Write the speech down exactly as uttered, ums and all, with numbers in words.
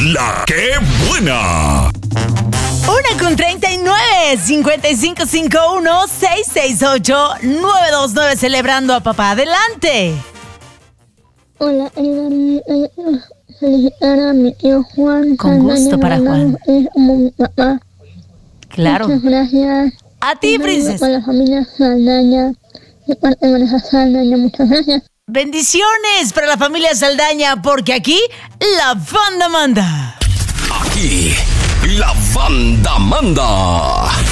la que buena. Una con treinta y nueve, cincuenta y cinco cincuenta y uno, seiscientos sesenta y ocho, novecientos veintinueve, celebrando a papá. Adelante. Hola, felicitar a mi tío Juan. Con gusto para Juan. Es como mi papá. Claro. Muchas gracias. A ti, princesa. Para la familia Saldaña, de parte de Vanessa Saldaña, muchas gracias. Bendiciones para la familia Saldaña, porque aquí la banda manda. Aquí la banda manda.